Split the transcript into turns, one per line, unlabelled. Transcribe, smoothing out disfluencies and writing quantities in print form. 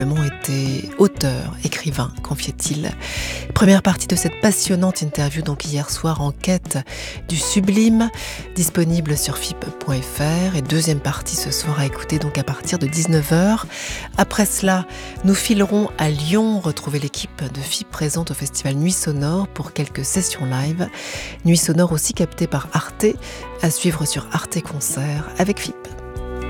était auteur, écrivain, confiait-il. Première partie de cette passionnante interview, donc hier soir, en quête du sublime, disponible sur fip.fr, et deuxième partie ce soir à écouter donc à partir de 19h. Après cela, nous filerons à Lyon, retrouver l'équipe de FIP présente au festival Nuit Sonore pour quelques sessions live. Nuit Sonore aussi captée par Arte, à suivre sur Arte Concert avec FIP.